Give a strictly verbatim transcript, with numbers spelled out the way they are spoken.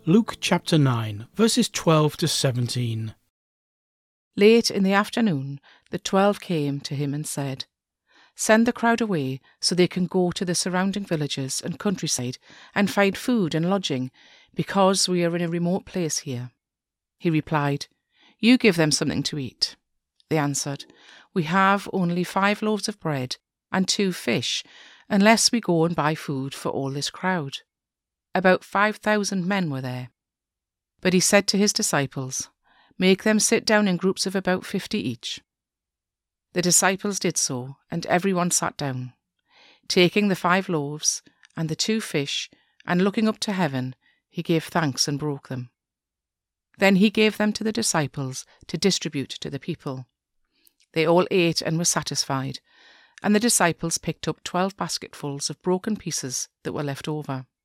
Luke chapter nine, verses twelve to seventeen. Late in the afternoon, the twelve came to him and said, "Send the crowd away so they can go to the surrounding villages and countryside and find food and lodging, because we are in a remote place here." He replied, "You give them something to eat." They answered, "We have only five loaves of bread and two fish, unless we go and buy food for all this crowd." About five thousand men were there. But he said to his disciples, "Make them sit down in groups of about fifty each." The disciples did so, and everyone sat down. Taking the five loaves and the two fish, and looking up to heaven, he gave thanks and broke them. Then he gave them to the disciples to distribute to the people. They all ate and were satisfied, and the disciples picked up twelve basketfuls of broken pieces that were left over.